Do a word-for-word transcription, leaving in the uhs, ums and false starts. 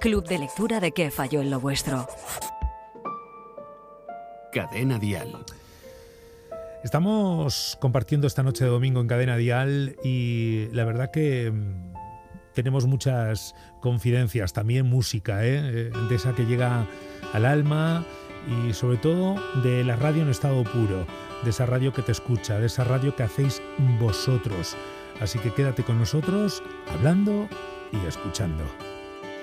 Club de lectura de ¿Qué falló en lo vuestro? Cadena Dial. Estamos compartiendo esta noche de domingo en Cadena Dial y la verdad que tenemos muchas confidencias, también música, ¿eh? De esa que llega al alma y sobre todo de la radio en estado puro, de esa radio que te escucha, de esa radio que hacéis vosotros. Así que quédate con nosotros hablando y escuchando.